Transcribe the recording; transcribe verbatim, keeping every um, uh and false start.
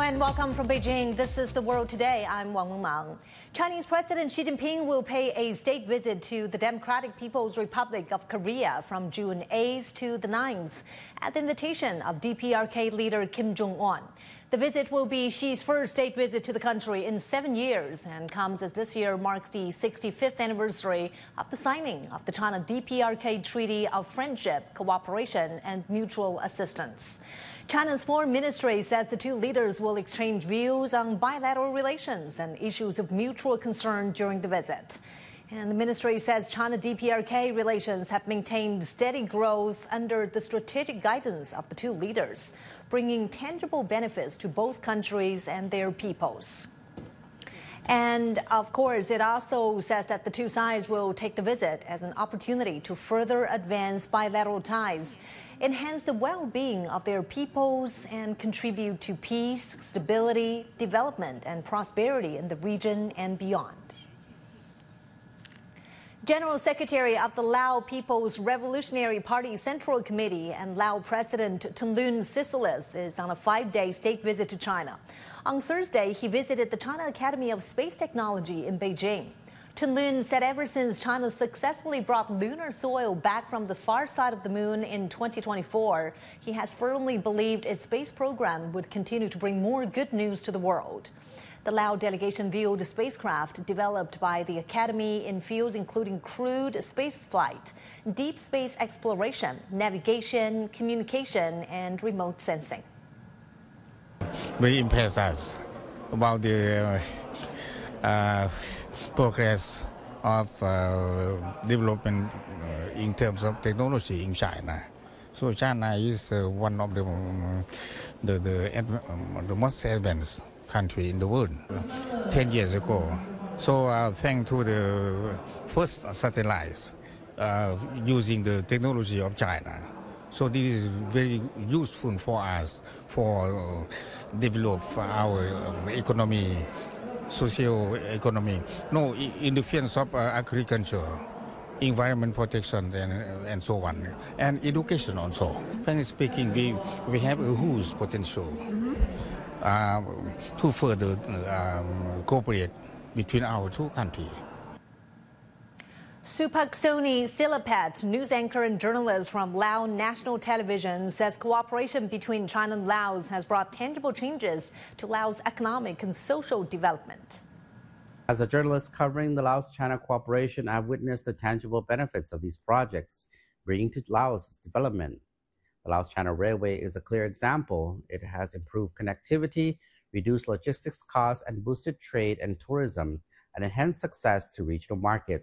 and welcome from Beijing. This is The World Today. I'm Wang Wengmang. Chinese President Xi Jinping will pay a state visit to the Democratic People's Republic of Korea from June eighth to the ninth at the invitation of D P R K leader Kim Jong-un. The visit will be Xi's first state visit to the country in seven years and comes as this year marks the sixty-fifth anniversary of the signing of the China-D P R K Treaty of Friendship, Cooperation and Mutual Assistance. China's foreign ministry says the two leaders will exchange views on bilateral relations and issues of mutual concern during the visit. And the ministry says China-D P R K relations have maintained steady growth under the strategic guidance of the two leaders, bringing tangible benefits to both countries and their peoples. And of course, it also says that the two sides will take the visit as an opportunity to further advance bilateral ties, enhance the well-being of their peoples, and contribute to peace, stability, development, and prosperity in the region and beyond. General Secretary of the Lao People's Revolutionary Party Central Committee and Lao President Thongloun Sisoulith is on a five-day state visit to China. On Thursday, he visited the China Academy of Space Technology in Beijing. Thongloun said ever since China successfully brought lunar soil back from the far side of the moon in twenty twenty-four, he has firmly believed its space program would continue to bring more good news to the world. The Lao delegation viewed the spacecraft developed by the Academy in fields including crewed spaceflight, deep space exploration, navigation, communication, and remote sensing. Very impressed us about the uh, uh, progress of uh, development uh, in terms of technology in China. So China is uh, one of the, um, the, the, um, the most advanced country in the world ten years ago. So uh, thanks to the first satellites uh, using the technology of China. So this is very useful for us for uh, develop our uh, economy, social economy. No, in the fields of uh, agriculture, environment protection, and, and so on, and education also. Frankly speaking, we, we have a huge potential Uh, to further um, cooperate between our two countries. Supaksoni Silapat, news anchor and journalist from Lao National Television, says cooperation between China and Laos has brought tangible changes to Laos' economic and social development. As a journalist covering the Laos-China cooperation, I've witnessed the tangible benefits of these projects bringing to Laos' development. The Laos-China Railway is a clear example. It has improved connectivity, reduced logistics costs, and boosted trade and tourism, and enhanced success to regional markets.